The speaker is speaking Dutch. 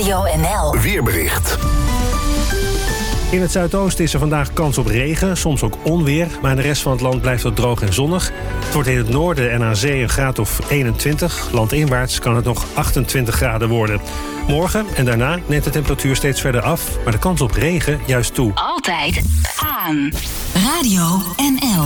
Radio NL. Weerbericht. In het zuidoosten is er vandaag kans op regen, soms ook onweer. Maar in de rest van het land blijft het droog en zonnig. Het wordt in het noorden en aan zee een graad of 21. Landinwaarts kan het nog 28 graden worden. Morgen en daarna neemt de temperatuur steeds verder af. Maar de kans op regen juist toe. Altijd aan. Radio NL.